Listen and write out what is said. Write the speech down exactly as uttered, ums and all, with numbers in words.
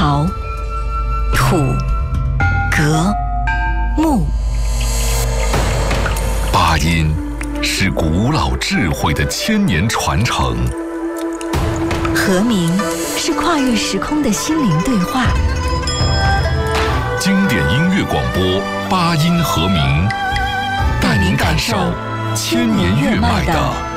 陶、土、革、木。 八音是古老智慧的千年传承， 和鸣是跨越时空的心灵对话。 经典音乐广播八音和鸣，带您感受千年乐脉的